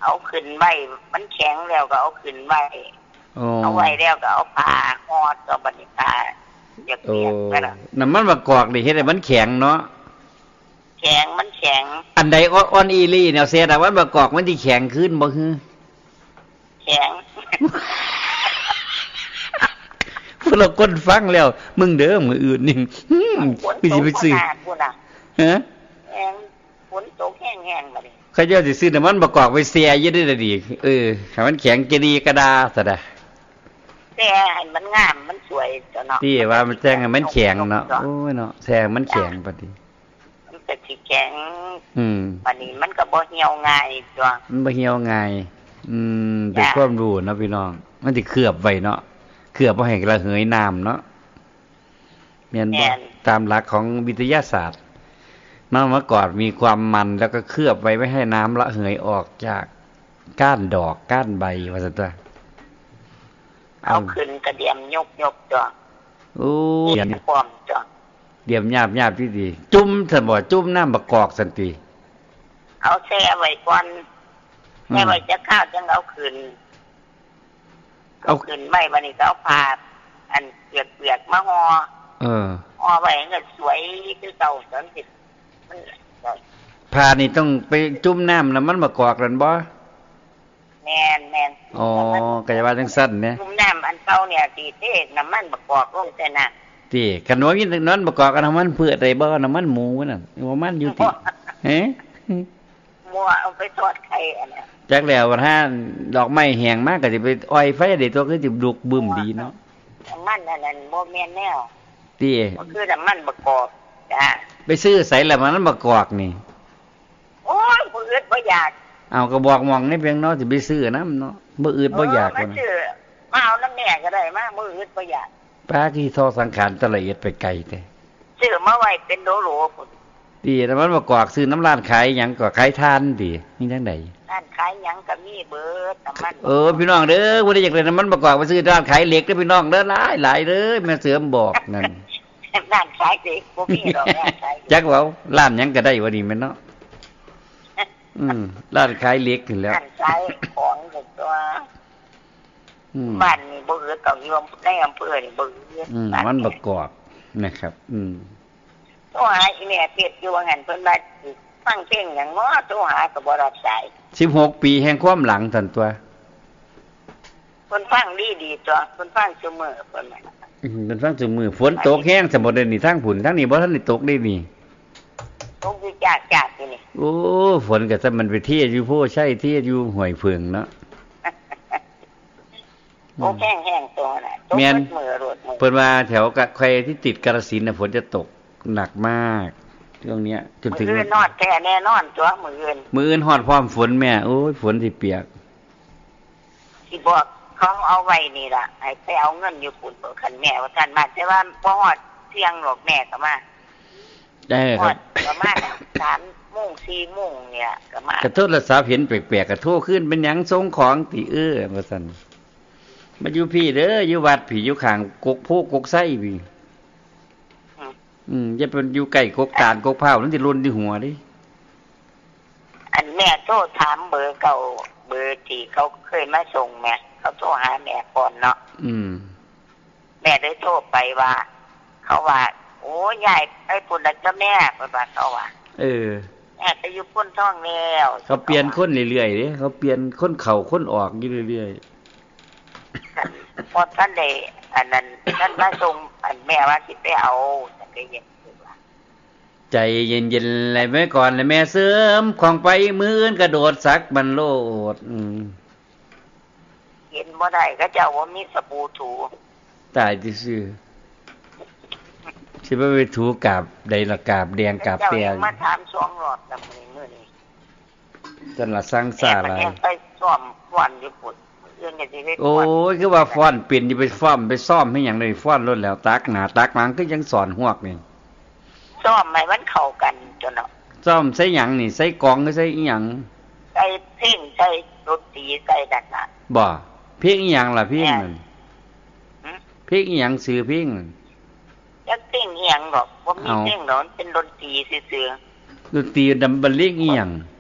เอาขึ้นไว้มันแข็งแล้วก็เอาขึ้นไว้เอาไว้แล้วก็เอาผ้าห่อตัวบัดนี้ผ้าเปียกๆไปล่ะน้ำมันมะกอกนี่เฮ็ดให้มันแข็งเนาะแข็งมันแข็งอันใดอ่อนอีหลีแนวเสียแต่ว่ามะกอกมันสิแข็งขึ้นบ่ฮือแข็งพวกเราคนฟังแล้วมึงเด้อมื้ออื่นนี่กูสิไปซื้อฮะฝนตกแห้งๆบัดนี้เขาเจ้าสิซื้อน้ำมันมะกอกไปเสียอยู่ได้ดิให้มันแข็งกระดีกระดาซะดะแต่ให้มันงามมันสวยจ้ะเนาะที่ว่ามันแจ้งให้มันแข็งเนาะโอ้ยเนาะแซ่มันแข็งบัดนี้มันก็สิแข็งบัดนี้มันก็บ่เหี่ยวง่ายจ้ะมันบ่เหี่ยวง่ายเป็นความรู้เนาะพี่น้องมันสิเคลือบไว้เนาะเคลือบบ่ให้ระเหยน้ำเนาะแม่นบ่ตามหลักของวิทยาศาสตร์มะกอกมีความมันแล้วก็เคลือบไว้ไม่ให้น้ำระเหยออกจากก้านดอกก้านใบว่าซั่นตัวเอาขึ้นกระเดียมยกจ้ะโอ้เดียมพร้อมจ้ะเดียมหยาบๆที่ดีจุ่มซั่นบ่จุ่มน้ำมะกอกซั่นติเอาแช่ไว้ก่อนแช่ไว้จะข้าวจังเอาขึ้นไว้บัดนี้ก็เอาผ้าอันเปียกๆมาห่อห่อไว้ก็สวยคือเก่าสันติมันผ้านี่ต้องไปจุ่มน้ำมันมะกอกนั่นบ่แม่นอ๋อก็จะว่าจังซั่นเนี่ยจุ่มน้ำอันเก่าเนี่ยสิเทน้ำมันมะกอกลงแต่น่ะติคันว่ามีนั้นมะกอกน้ำมันเผือกได้บ่น้ำมันหมูนั่นว่ามันอยู่ติเฮ้มัวเอาไปทอดไข่อันนั้นจักแล้วถ้าดอกไม้แห้งมากก็สิไปอ้อยไฟได้ตัวคือสิดุกบึ้มดีเนาะน้ำมันอันนั้นบ่แม่นแนวติก็คือน้ำมันมะกอกจ้ะไปซื้อใส่แล้วมันมะกอกนี่โอ้ยบ่อึดบ่อยากเอาก็บอกมองนี่เพียงเนาะสิไปซื้อน้ำเนาะบ่อึดบ่อยากมันซื้อมาเอาน้ำแม่ก็ได้มาบ่อึดบ่อยากป้าที่ทอสังขารตะละเอียดไปไกลแต่ซื้อมาไว้เป็นโหลๆพุ่นดีแล้วมันมากอกซื้อน้ำร้านขายหยังก็ขายทานดีนี่จังได๋ร้านขายหยังก็มีเบิดน้ำมันพี่น้องเด้อบ่ได้อยากได้น้ำมันมากอกไปซื้อร้านขายเหล็กเด้อพี่น้องเด้อหลายเด้อแม่เสือมบอกนั่นร้านขายเหล็กบ่มีดอกร้านขายจักเว้าร้านหยังก็ได้ว่านี่แม่นเนาะร้านขายเหล็กนี่แหละร้านขายของตัวบ้านนี่บ่อึดต้องอยู่ในอำเภอนี่บ่อึดมันมากอกนะครับโทรหาอีแม่เพชรอยู่ว่างั้นเพิ่นว่าฟังเพลงหยังเนาะโทรหาก็บ่รับสาย 16ปีแห่งความหลังซั่นตัวเพิ่นฟังดีๆตัวเพิ่นฟังซุมื้อเพิ่นน่ะเพิ่นฟังซุมื้อฝนตกแห้งซะบ่ได้นี่ทางผุนทางนี้บ่ทันได้ตกได้นี่ตกอยู่จากๆอยู่นี่โอ้ฝนก็ซะมันไปเที่ยวอยู่โพใช่เที่ยวอยู่ห้วยเพิงเนาะโอ้แห้งๆตัวน่ะตกมื้อรถเพิ่นว่าแถวใครที่ติดกาฬสินธุ์น่ะฝนจะตกหนักมากช่วงนี้จนถึงมื้อนอดแท้แน่นอนตัวมื้ออื่นฮอดพร้อมฝนแม่โอ้ยฝนสิเปียกสิบอกเขาเอาไว้นี่ล่ะให้ไปเอาเงินอยู่ปุ่นบ่คันแม่ว่าท่านมาแต่ว่าบ่ฮอดเที่ยงหรอกแม่ก็มาได้ครับประมาณ 3:00 น 4:00 นเนี่ยก็มากระโทรศัพท์เห็นแปลกๆก็โทรขึ้นเป็นหยังส่งของติว่าซั่นมาอยู่พี่เด้ออยู่วัดพี่อยู่ข้างกกโพกกไส้พี่จะเป็นอยู่ใกล้กกตาลกกพร้าวนั่นสิล้นที่หัวดิอันแม่โทรถามเบอร์เก่าเบอร์ที่เขาเคยมาส่งแม่เขาโทรหาแม่ก่อนเนาะแม่ได้โทรไปว่าเขาว่าโอ้ยายไอ้พุ่นน่ะจ้ะแม่เพิ่นว่าเขาว่าแม่ไปอยู่พุ่นท้องแล้วเขาเปลี่ยนคนเรื่อยๆเด้เขาเปลี่ยนคนเข้าคนออกอยู่เรื่อยๆพอท่านได้อันนั้นท่านมาส่งอันแม่ว่าสิไปเอาใจเย็นๆเลยไว้ก่อนเลยแม่เสริมของไปมืออื่นกระโดดซักมันโลดเห็นบ่ได้ก็เจ้าว่ามีสบู่ถูตายซื่อสิบ่ไปถูกาบใดละกาบแดงกาบแดงมาถาม2รอบแล้วมื้อนี้จังละสังสารอะไรไปซ่อมฟ้อนอยู่พุ่นเรื่องก็สิได้โอ้ยคือว่าฟ้อนเป็นสิไปฟ้อมไปซ่อมให้หยังเลยฟ้อนรถแล้วตักหน้าตักหลังคือยังสอนฮวกนี่ซ่อมให้มันเข้ากันจนเนาะซ่อมใส่หยังนี่ใส่กองหรือใส่อีหยังใส่เพลงใส่ดนตรีใส่ดันน่ะบ่เพลงอีหยังล่ะเพลงนั่นเพลงอีหยังชื่อเพลงจักเพลงอีหยังดอกบ่มีเพลงดอกเป็นดนตรีซื่อๆดนตรีดำบรรเลงอีหยัง